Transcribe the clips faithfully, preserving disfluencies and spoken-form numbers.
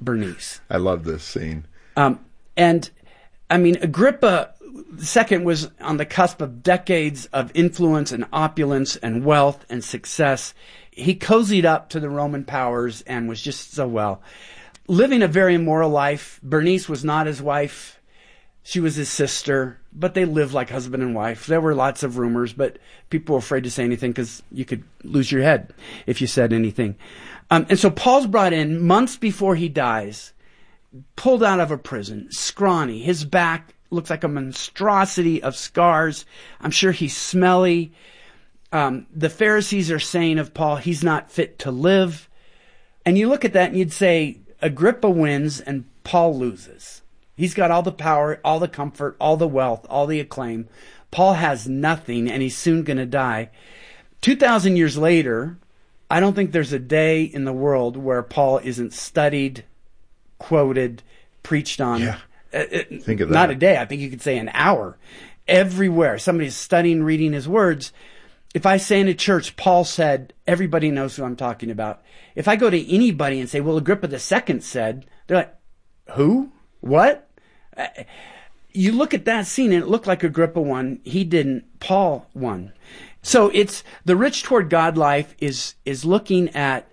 Bernice. I love this scene. Um, and, I mean, Agrippa the Second was on the cusp of decades of influence and opulence and wealth and success. He cozied up to the Roman powers and was just so well. Living a very immoral life. Bernice was not his wife. She was his sister, but they lived like husband and wife. There were lots of rumors, but people were afraid to say anything because you could lose your head if you said anything. Um, and so Paul's brought in months before he dies, pulled out of a prison, scrawny. His back looks like a monstrosity of scars. I'm sure he's smelly. Um, the Pharisees are saying of Paul, he's not fit to live. And you look at that and you'd say, Agrippa wins and Paul loses. He's got all the power, all the comfort, all the wealth, all the acclaim. Paul has nothing and he's soon going to die. two thousand years later, I don't think there's a day in the world where Paul isn't studied, quoted, preached on. Yeah. Uh, think of that. Not a day. I think you could say an hour. Everywhere. Somebody's studying, reading his words. If I say in a church, Paul said, everybody knows who I'm talking about. If I go to anybody and say, well, Agrippa the Second said, they're like, who? What? Uh, you look at that scene and it looked like Agrippa won. He didn't. Paul won. So it's the rich toward God life is, is looking at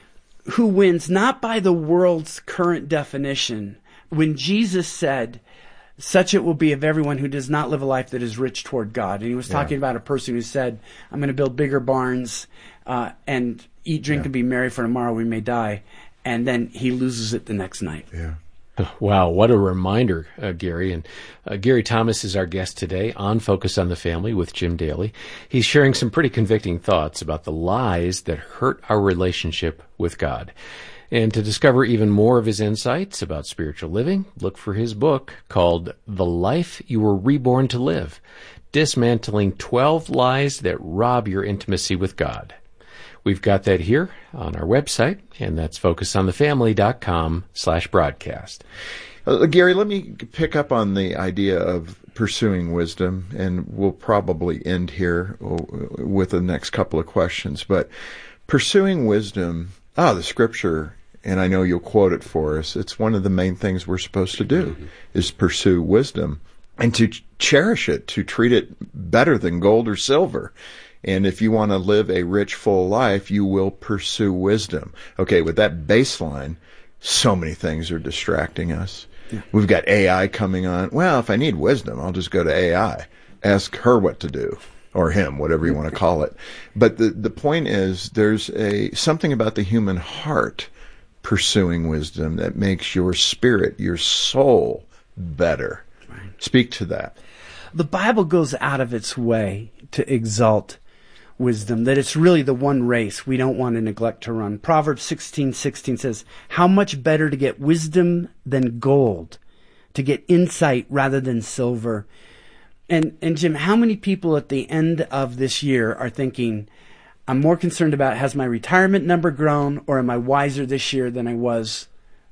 who wins, not by the world's current definition. When Jesus said, such it will be of everyone who does not live a life that is rich toward God. And he was talking yeah. about a person who said, I'm going to build bigger barns uh, and eat, drink, yeah. and be merry, for tomorrow we may die. And then he loses it the next night. Yeah. Wow, what a reminder, uh, Gary. And uh, Gary Thomas is our guest today on Focus on the Family with Jim Daly. He's sharing some pretty convicting thoughts about the lies that hurt our relationship with God. And to discover even more of his insights about spiritual living, look for his book called The Life You Were Reborn to Live, Dismantling twelve Lies That Rob Your Intimacy with God. We've got that here on our website, and that's focusonthefamily.com slash broadcast. Uh, Gary, let me pick up on the idea of pursuing wisdom, and we'll probably end here with the next couple of questions. But pursuing wisdom, ah, the scripture, and I know you'll quote it for us, it's one of the main things we're supposed to do, mm-hmm. is pursue wisdom and to cherish it, to treat it better than gold or silver. And if you want to live a rich, full life, you will pursue wisdom. Okay, with that baseline, so many things are distracting us. Yeah. We've got A I coming on. Well, if I need wisdom, I'll just go to A I. Ask her what to do. Or him, whatever you want to call it. But the, the point is, there's a something about the human heart pursuing wisdom that makes your spirit, your soul, better. Right. Speak to that. The Bible goes out of its way to exalt wisdom, that it's really the one race we don't want to neglect to run. Proverbs sixteen sixteen says, how much better to get wisdom than gold, to get insight rather than silver. And, and Jim, how many people at the end of this year are thinking, I'm more concerned about has my retirement number grown, or am I wiser this year than I was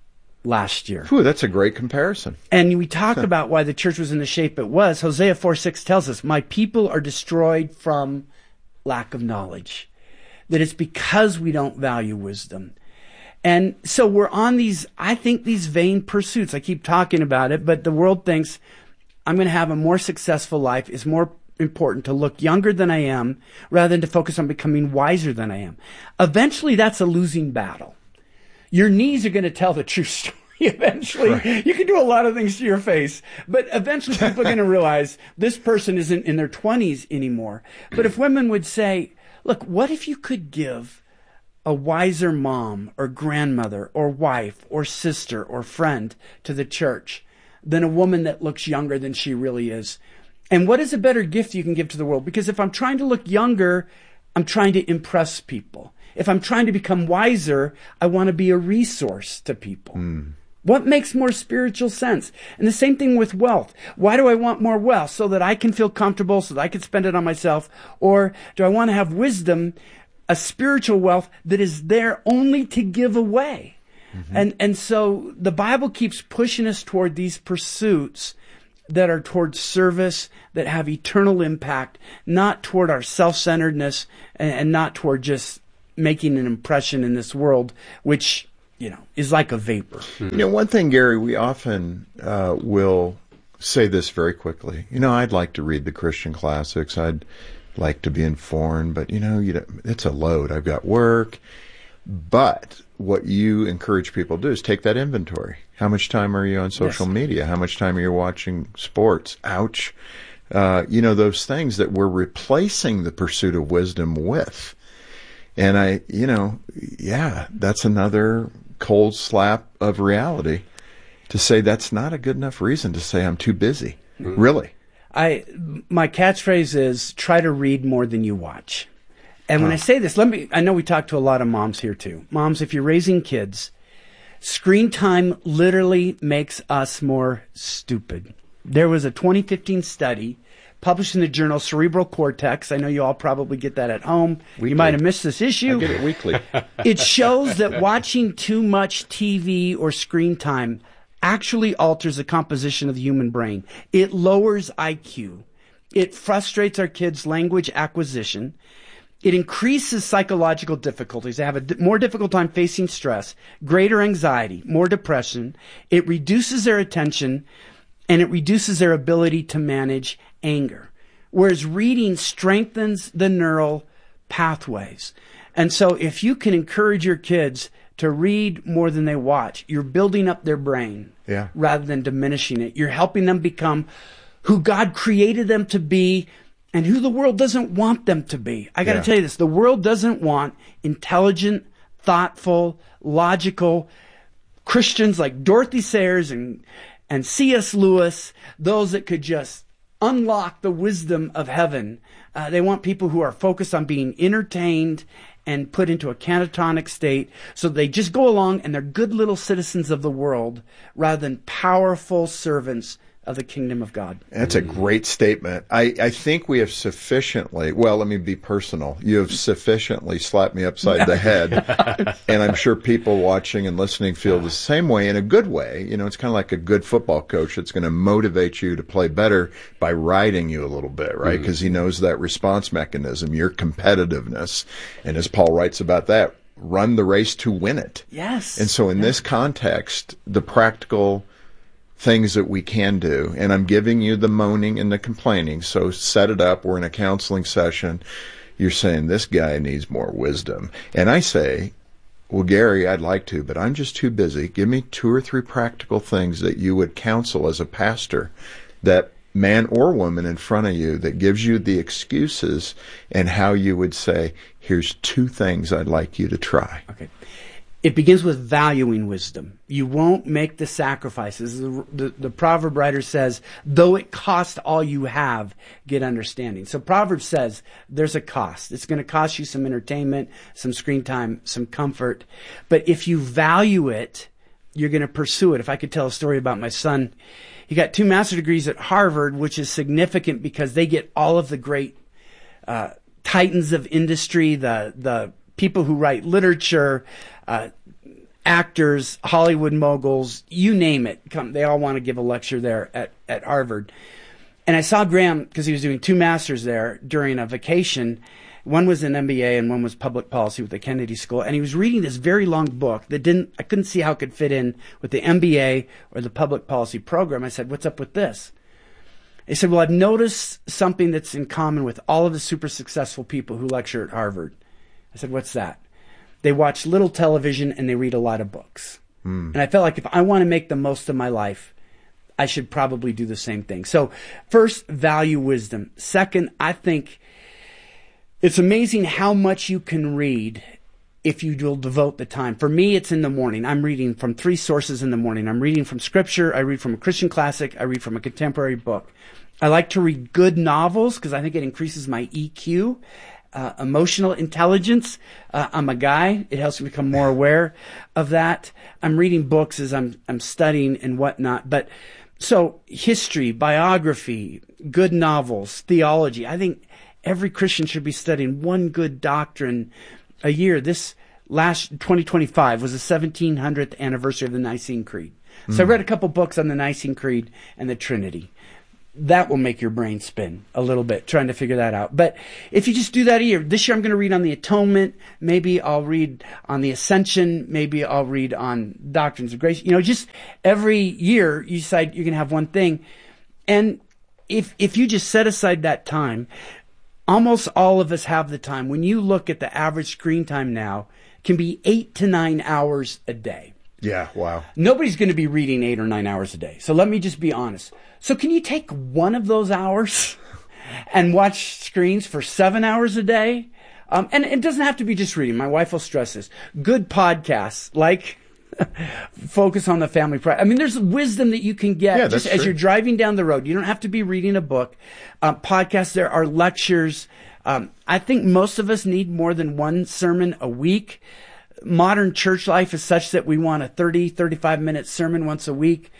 last year? Ooh, that's a great comparison. And we talk about why the church was in the shape it was. Hosea four six tells us, my people are destroyed from lack of knowledge. That it's because we don't value wisdom. And so we're on these, I think, these vain pursuits. I keep talking about it, but the world thinks I'm going to have a more successful life. It's more important to look younger than I am rather than to focus on becoming wiser than I am. Eventually, that's a losing battle. Your knees are going to tell the true story. Eventually, right. You can do a lot of things to your face, but eventually people are going to realize this person isn't in their twenties anymore. But if women would say, look, what if you could give a wiser mom or grandmother or wife or sister or friend to the church than a woman that looks younger than she really is? And what is a better gift you can give to the world? Because if I'm trying to look younger, I'm trying to impress people. If I'm trying to become wiser, I want to be a resource to people. Mm. What makes more spiritual sense? And the same thing with wealth. Why do I want more wealth? So that I can feel comfortable, so that I can spend it on myself? Or do I want to have wisdom, a spiritual wealth that is there only to give away? Mm-hmm. And and so the Bible keeps pushing us toward these pursuits that are toward service, that have eternal impact, not toward our self-centeredness and, and not toward just making an impression in this world, which you know, is like a vapor. You know, one thing, Gary, we often uh, will say this very quickly. You know, I'd like to read the Christian classics. I'd like to be informed, but, you know, you know, it's a load. I've got work. But what you encourage people to do is take that inventory. How much time are you on social yes. media? How much time are you watching sports? Ouch. Uh, you know, those things that we're replacing the pursuit of wisdom with. And I, you know, yeah, that's another cold slap of reality to say that's not a good enough reason to say I'm too busy. Mm-hmm. Really. I, my catchphrase is try to read more than you watch. And when huh. I say this, let me, I know we talk to a lot of moms here too. Moms, if you're raising kids, screen time literally makes us more stupid. There was a twenty fifteen study published in the journal Cerebral Cortex. I know you all probably get that at home. Weekly. You might have missed this issue. I get it weekly. It shows that watching too much T V or screen time actually alters the composition of the human brain. It lowers I Q. It frustrates our kids' language acquisition. It increases psychological difficulties. They have a d- more difficult time facing stress, greater anxiety, more depression. It reduces their attention, and it reduces their ability to manage anger. Whereas reading strengthens the neural pathways. And so if you can encourage your kids to read more than they watch, you're building up their brain yeah. rather than diminishing it. You're helping them become who God created them to be and who the world doesn't want them to be. I got to yeah. tell you this. The world doesn't want intelligent, thoughtful, logical Christians like Dorothy Sayers and, and C S Lewis, those that could just unlock the wisdom of heaven. Uh, they want people who are focused on being entertained and put into a catatonic state so they just go along and they're good little citizens of the world rather than powerful servants of the kingdom of God. That's a great statement. I, I think we have sufficiently, well, let me be personal. You have sufficiently slapped me upside the head. And I'm sure people watching and listening feel the same way in a good way. You know, it's kind of like a good football coach that's going to motivate you to play better by riding you a little bit, right? Because mm-hmm. he knows that response mechanism, your competitiveness. And as Paul writes about that, run the race to win it. Yes. And so in yes. this context, the practical things that we can do, and I'm giving you the moaning and the complaining, so set it up. We're in a counseling session. You're saying this guy needs more wisdom. And I say, well, Gary, I'd like to, but I'm just too busy. Give me two or three practical things that you would counsel as a pastor, that man or woman in front of you, that gives you the excuses and how you would say, here's two things I'd like you to try. Okay. It begins with valuing wisdom. You won't make the sacrifices. The, the, the proverb writer says, though it cost all you have, get understanding. So Proverbs says there's a cost. It's going to cost you some entertainment, some screen time, some comfort. But if you value it, you're going to pursue it. If I could tell a story about my son, he got two master's degrees at Harvard, which is significant because they get all of the great uh, titans of industry, the the people who write literature, uh, actors, Hollywood moguls, you name it. Come, they all want to give a lecture there at, at Harvard. And I saw Graham, because he was doing two masters there during a vacation. One was an M B A and one was public policy with the Kennedy School. And he was reading this very long book that didn't, I couldn't see how it could fit in with the M B A or the public policy program. I said, what's up with this? He said, well, I've noticed something that's in common with all of the super successful people who lecture at Harvard. I said, what's that? They watch little television and they read a lot of books. Mm. And I felt like if I want to make the most of my life, I should probably do the same thing. So first, value wisdom. Second, I think it's amazing how much you can read if you will devote the time. For me, it's in the morning. I'm reading from three sources in the morning. I'm reading from scripture. I read from a Christian classic. I read from a contemporary book. I like to read good novels because I think it increases my E Q. Uh, emotional intelligence. Uh, I'm a guy. It helps me become more aware of that. I'm reading books as I'm I'm studying and whatnot. But so history, biography, good novels, theology. I think every Christian should be studying one good doctrine a year. This last twenty twenty-five was the seventeen hundredth anniversary of the Nicene Creed. So mm. I read a couple books on the Nicene Creed and the Trinity. that will make your brain spin a little bit trying to figure that out. But if you just do that a year, this year I'm going to read on the atonement. Maybe I'll read on the ascension. Maybe I'll read on doctrines of grace. You know, just every year you decide you're going to have one thing. And if, if you just set aside that time, almost all of us have the time. When you look at the average screen time now, it can be eight to nine hours a day. Yeah, wow. Nobody's going to be reading eight or nine hours a day. So let me just be honest. So can you take one of those hours and watch screens for seven hours a day? Um, and it doesn't have to be just reading. My wife will stress this. Good podcasts like Focus on the Family. I mean, there's wisdom that you can get yeah, just that's as true. you're driving down the road. You don't have to be reading a book. Um, podcasts, there are lectures. Um, I think most of us need more than one sermon a week. Modern church life is such that we want a thirty, thirty-five minute sermon once a week.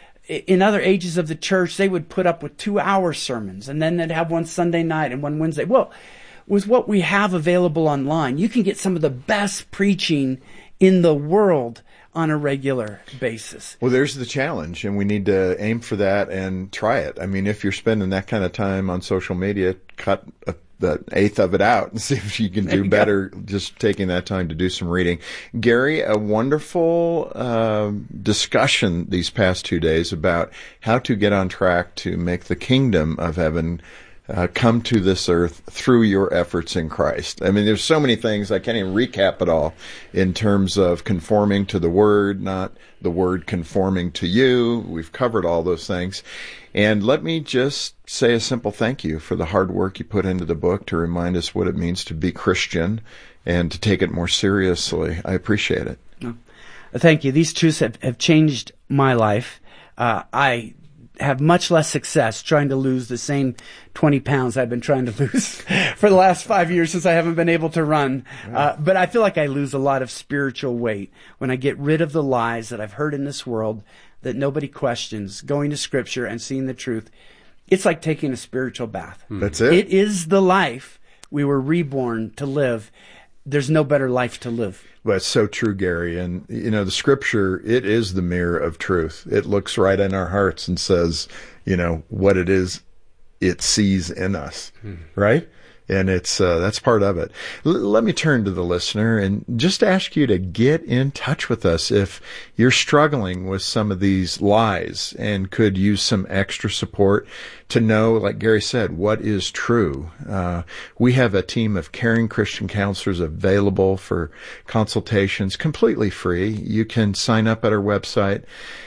In other ages of the church, they would put up with two hour sermons, and then they'd have one Sunday night and one Wednesday. Well, with what we have available online, you can get some of the best preaching in the world on a regular basis. Well, there's the challenge, and we need to aim for that and try it. I mean, if you're spending that kind of time on social media, cut a the eighth of it out and see if you can do better just taking that time to do some reading. Gary, a wonderful uh, discussion these past two days about how to get on track to make the kingdom of heaven uh, come to this earth through your efforts in Christ. I mean, there's so many things, I can't even recap it all in terms of conforming to the Word, not the Word conforming to you. We've covered all those things. And let me just say a simple thank you for the hard work you put into the book to remind us what it means to be Christian and to take it more seriously. I appreciate it. Oh, thank you. These truths have, have changed my life. Uh, I have much less success trying to lose the same twenty pounds I've been trying to lose for the last five years since I haven't been able to run. Uh, but I feel like I lose a lot of spiritual weight when I get rid of the lies that I've heard in this world that nobody questions, going to Scripture and seeing the truth. It's like taking a spiritual bath. That's it. It is the life we were reborn to live. There's no better life to live. Well, it's so true, Gary. And, you know, the Scripture, it is the mirror of truth. It looks right in our hearts and says, you know, what it is it sees in us, hmm. right? And it's uh, that's part of it. L- let me turn to the listener and just ask you to get in touch with us if you're struggling with some of these lies and could use some extra support to know, like Gary said, what is true. Uh, we have a team of caring Christian counselors available for consultations completely free. You can sign up at our website.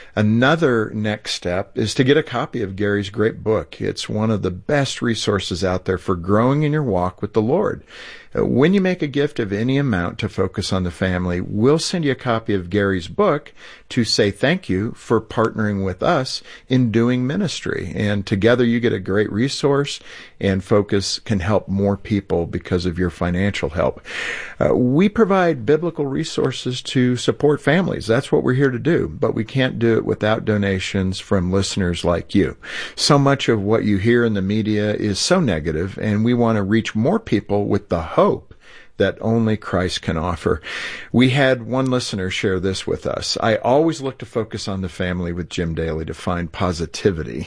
Another next step is to get a copy of Gary's great book. It's one of the best resources out there for growing in your walk with the Lord. Uh, when you make a gift of any amount to Focus on the Family, we'll send you a copy of Gary's book to say thank you for partnering with us in doing ministry. And together you get a great resource, and Focus can help more people because of your financial help. Uh, we provide biblical resources to support families. That's what we're here to do, but we can't do it without donations from listeners like you. So much of what you hear in the media is so negative, and we want to reach more people with the hope that only Christ can offer. We had one listener share this with us. I always look to Focus on the Family with Jim Daly to find positivity.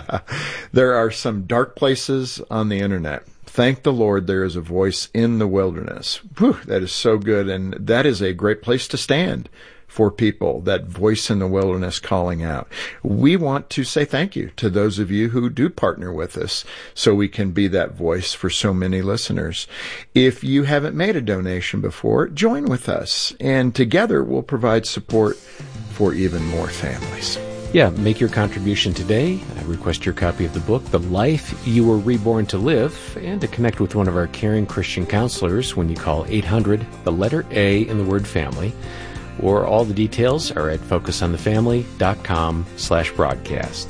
There are some dark places on the internet. Thank the Lord there is a voice in the wilderness. Whew, that is so good, and that is a great place to stand for people, that voice in the wilderness calling out. We want to say thank you to those of you who do partner with us so we can be that voice for so many listeners. If you haven't made a donation before, join with us, and together we'll provide support for even more families. Yeah, make your contribution today. Uh, request your copy of the book, The Life You Were Reborn to Live, and to connect with one of our caring Christian counselors when you call eight hundred, the letter A in the word family. Or all the details are at focusonthefamily.com slash broadcast.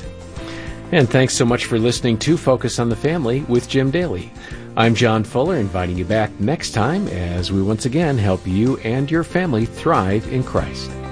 And thanks so much for listening to Focus on the Family with Jim Daly. I'm John Fuller, inviting you back next time as we once again help you and your family thrive in Christ.